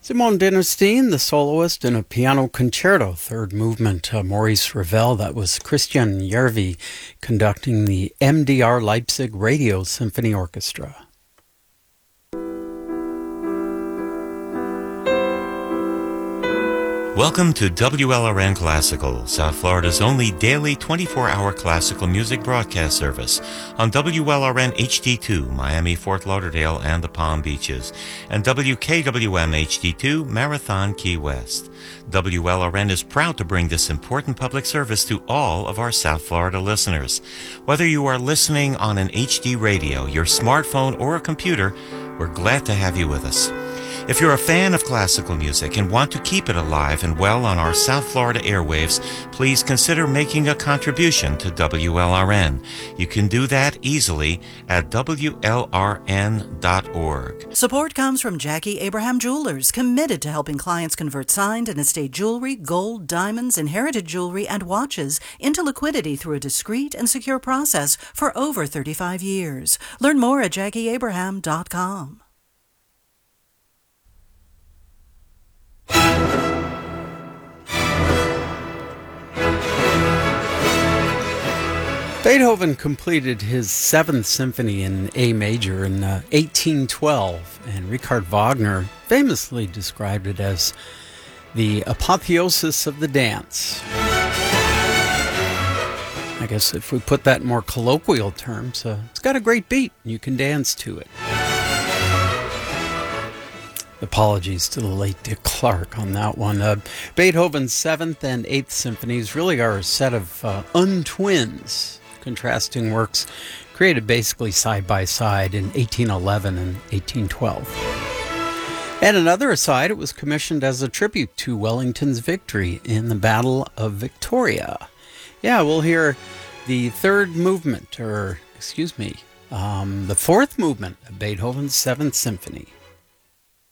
Simone Dinnerstein, the soloist in a piano concerto, third movement. Maurice Ravel, that was Christian Järvi conducting the MDR Leipzig Radio Symphony Orchestra. Welcome to WLRN Classical, South Florida's only daily 24-hour classical music broadcast service on WLRN HD2, Miami, Fort Lauderdale, and the Palm Beaches, and WKWM HD2, Marathon, Key West. WLRN is proud to bring this important public service to all of our South Florida listeners. Whether you are listening on an HD radio, your smartphone, or a computer, we're glad to have you with us. If you're a fan of classical music and want to keep it alive and well on our South Florida airwaves, please consider making a contribution to WLRN. You can do that easily at WLRN.org. Support comes from Jackie Abraham Jewelers, committed to helping clients convert signed and estate jewelry, gold, diamonds, inherited jewelry, and watches into liquidity through a discreet and secure process for over 35 years. Learn more at JackieAbraham.com. Beethoven completed his Seventh Symphony in A major in 1812, and Richard Wagner famously described it as the apotheosis of the dance. I guess if we put that in more colloquial terms, it's got a great beat. You can dance to it. Apologies to the late Dick Clark on that one. Beethoven's 7th and 8th symphonies really are a set of untwins, contrasting works created basically side by side in 1811 and 1812. And another aside, it was commissioned as a tribute to Wellington's victory in the Battle of Victoria. Yeah, we'll hear the third movement, the fourth movement of Beethoven's 7th Symphony.